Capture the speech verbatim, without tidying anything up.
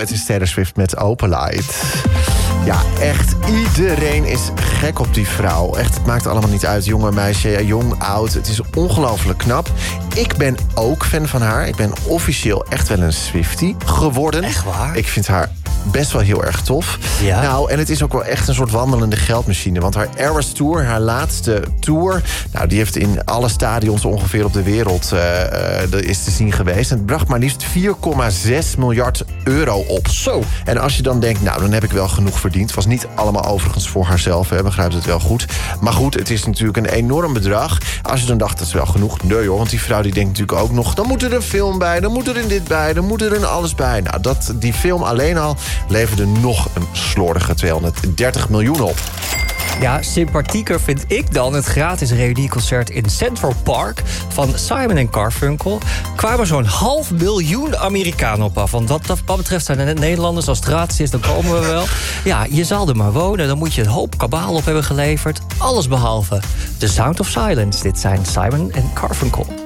het is Taylor Swift met Open Light. Ja, echt, iedereen is gek op die vrouw. Echt, het maakt allemaal niet uit. Jonge meisje, jong, oud. Het is ongelooflijk knap. Ik ben ook fan van haar. Ik ben officieel echt wel een Swiftie geworden. Echt waar? Ik vind haar best wel heel erg tof. Ja. Nou, en het is ook wel echt een soort wandelende geldmachine. Want haar Eras Tour, haar laatste tour... nou, die heeft in alle stadions ongeveer op de wereld uh, uh, is te zien geweest. En het bracht maar liefst vier komma zes miljard euro op. Zo. En als je dan denkt, nou, dan heb ik wel genoeg verdiend. Het was niet allemaal overigens voor haarzelf, hè, begrijpt het wel goed. Maar goed, het is natuurlijk een enorm bedrag. Als je dan dacht, dat is wel genoeg. Nee hoor, want die vrouw die denkt natuurlijk ook nog... dan moet er een film bij, dan moet er een dit bij, dan moet er een alles bij. Nou, dat, die film alleen al leverde nog een slordige tweehonderddertig miljoen op. Ja, sympathieker vind ik dan het gratis reunieconcert in Central Park van Simon en Garfunkel. Kwamen zo'n half miljoen Amerikanen op af. Want wat dat betreft zijn er Nederlanders, als het gratis is, dan komen we wel. Ja, je zal er maar wonen, dan moet je een hoop kabaal op hebben geleverd. Alles behalve The Sound of Silence. Dit zijn Simon en Garfunkel.